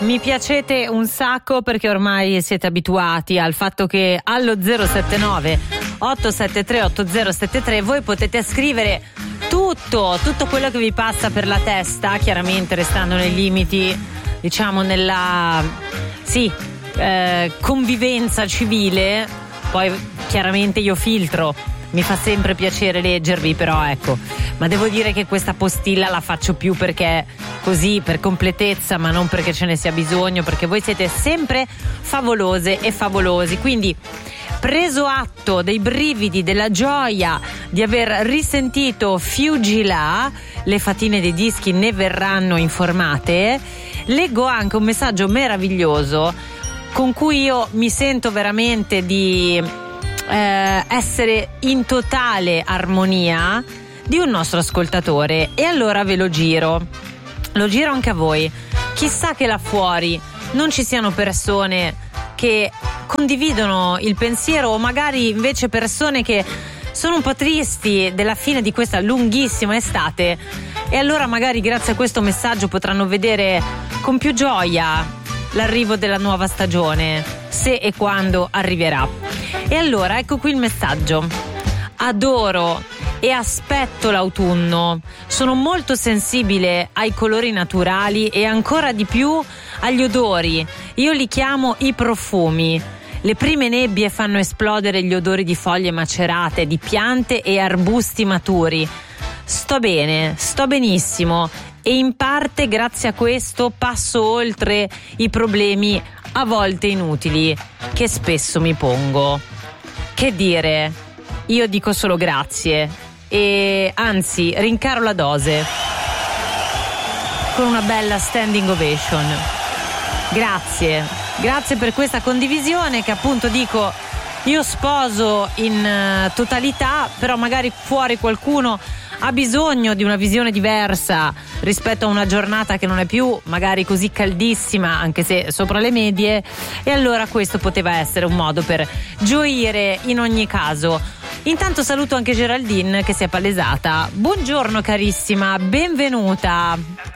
Mi piacete un sacco perché ormai siete abituati al fatto che allo 079 873 8073 voi potete scrivere tutto quello che vi passa per la testa, chiaramente restando nei limiti, diciamo nella convivenza civile. Poi chiaramente io filtro, mi fa sempre piacere leggervi, però ecco, ma devo dire che questa postilla la faccio più perché così, per completezza, ma non perché ce ne sia bisogno, perché voi siete sempre favolose e favolosi. Quindi, preso atto dei brividi, della gioia di aver risentito Fugila, le fatine dei dischi ne verranno informate, leggo anche un messaggio meraviglioso con cui io mi sento veramente di essere in totale armonia, di un nostro ascoltatore, e allora ve lo giro anche a voi. Chissà che là fuori non ci siano persone che condividono il pensiero, o magari invece persone che sono un po' tristi della fine di questa lunghissima estate, e allora magari grazie a questo messaggio potranno vedere con più gioia l'arrivo della nuova stagione, se e quando arriverà. E allora ecco qui il messaggio: adoro e aspetto l'autunno, sono molto sensibile ai colori naturali e ancora di più agli odori. Io li chiamo i profumi. Le prime nebbie fanno esplodere gli odori di foglie macerate, di piante e arbusti maturi. Sto bene, sto benissimo, e in parte grazie a questo passo oltre i problemi a volte inutili che spesso mi pongo. Che dire, io dico solo grazie, e anzi rincaro la dose con una bella standing ovation. Grazie per questa condivisione che, appunto, dico, io sposo in totalità, però magari fuori qualcuno ha bisogno di una visione diversa rispetto a una giornata che non è più magari così caldissima, anche se sopra le medie, e allora questo poteva essere un modo per gioire in ogni caso. Intanto saluto anche Geraldine che si è palesata. Buongiorno carissima, benvenuta.